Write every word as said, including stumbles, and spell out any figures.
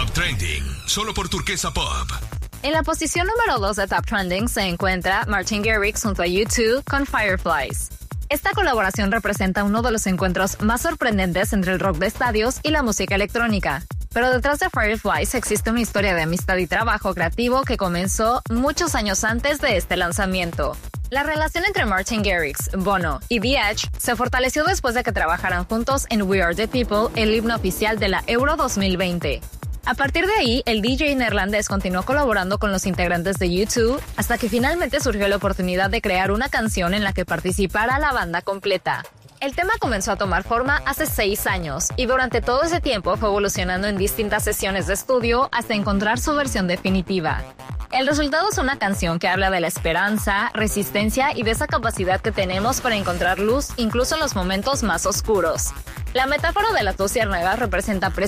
Top Trending, solo por Turquesa Pop. En la posición número dos de Top Trending se encuentra Martin Garrix junto a U dos con Fireflies. Esta colaboración representa uno de los encuentros más sorprendentes entre el rock de estadios y la música electrónica. Pero detrás de Fireflies existe una historia de amistad y trabajo creativo que comenzó muchos años antes de este lanzamiento. La relación entre Martin Garrix, Bono y The Edge se fortaleció después de que trabajaran juntos en We Are the People, el himno oficial de la Euro dos mil veinte. A partir de ahí, el D J neerlandés continuó colaborando con los integrantes de U dos hasta que finalmente surgió la oportunidad de crear una canción en la que participara la banda completa. El tema comenzó a tomar forma hace seis años y durante todo ese tiempo fue evolucionando en distintas sesiones de estudio hasta encontrar su versión definitiva. El resultado es una canción que habla de la esperanza, resistencia y de esa capacidad que tenemos para encontrar luz incluso en los momentos más oscuros. La metáfora de las dos ciérnagas representa